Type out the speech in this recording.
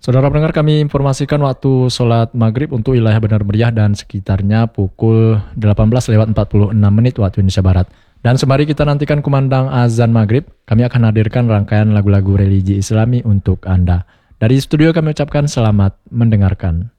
Saudara pendengar, kami informasikan waktu sholat maghrib untuk wilayah Benar Meriah dan sekitarnya pukul 18:46 waktu Indonesia Barat. Dan sembari kita nantikan kumandang azan maghrib, kami akan hadirkan rangkaian lagu-lagu religi Islami untuk Anda. Dari studio kami ucapkan selamat mendengarkan.